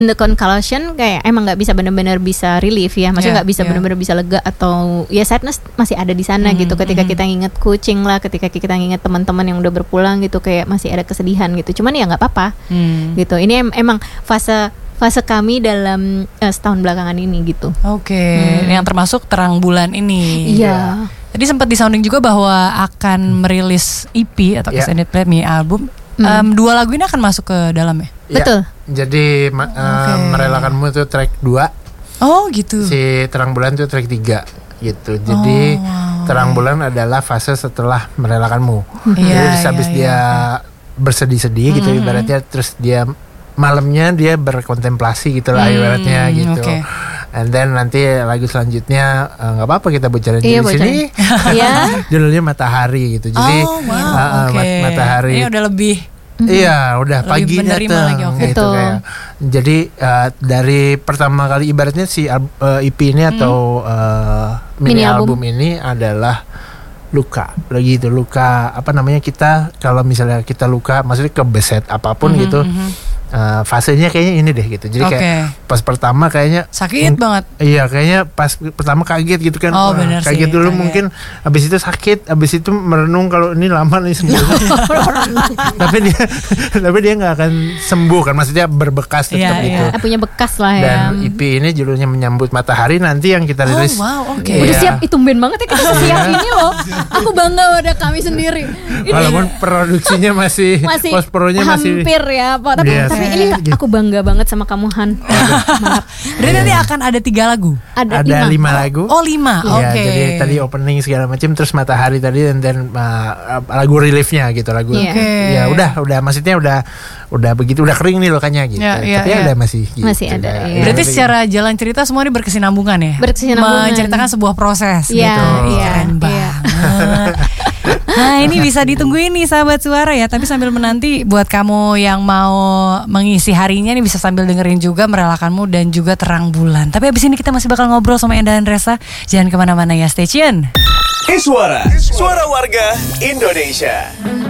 the conclusion kayak emang nggak bisa benar-benar bisa relief ya, maksudnya nggak bisa benar-benar bisa lega atau ya sadness masih ada di sana gitu. Ketika kita nginget kucing lah, ketika kita nginget teman-teman yang udah berpulang gitu, kayak masih ada kesedihan gitu. Cuman ya nggak apa-apa gitu. Ini emang fase kami dalam setahun belakangan ini gitu. Yang termasuk Terang Bulan ini. Iya. Tadi sempat disounding juga bahwa akan merilis EP atau extended play mini album. 2 lagu ini akan masuk ke dalam ya? Betul. Jadi Merelakanmu itu track 2. Oh gitu. Si Terang Bulan itu track 3 gitu. Jadi Terang Bulan adalah fase setelah Merelakanmu. Jadi habis dia bersedih-sedih gitu ibaratnya, terus dia malamnya dia berkontemplasi gitu lah ibaratnya gitu. And then nanti lagu selanjutnya nggak apa-apa kita bicarain di sini. Judulnya Matahari gitu. Jadi Matahari. Ini udah lebih. Iya, udah pagi datang gitu kayak. Jadi dari pertama kali ibaratnya si EP ini atau mini album ini adalah luka, lagi itu luka apa namanya, kita kalau misalnya kita luka, maksudnya kebeset apapun gitu. Fasenya kayaknya ini deh gitu. Jadi kayak pas pertama kayaknya sakit banget. Iya, kayaknya pas pertama kaget gitu kan. Kaget dulu mungkin, habis itu sakit, habis itu merenung kalau ini lama nih sembuh. tapi dia nggak akan sembuh kan, maksudnya berbekas tetap gitu. Punya bekas lah ya. Dan EP ini judulnya Menyambut Matahari, nanti yang kita rilis. Udah siap, tumben banget ya kita siap ini loh. Aku bangga pada kami sendiri. Walaupun produksinya masih post-pronya masih hampir ya, Pak. Tapi ini aku bangga banget sama kamu, Han. Berarti nanti akan ada 3 lagu? Ada 5 lagu. Oh 5, oke. Jadi tadi opening segala macam, terus Matahari tadi, dan lagu reliefnya gitu, lagu. Ya udah maksudnya udah begitu, udah kering nih lokanya gitu. Tapi ada masih gitu. Masih ada. Berarti secara jalan cerita semua ini berkesinambungan ya? Menceritakan sebuah proses gitu. Keren banget. Nah ini bisa ditungguin nih sahabat suara ya. Tapi sambil menanti, buat kamu yang mau mengisi harinya nih bisa sambil dengerin juga Merelakanmu dan juga Terang Bulan. Tapi abis ini kita masih bakal ngobrol sama Enda dan Resa. Jangan kemana-mana ya, stay tune. Suara warga Indonesia.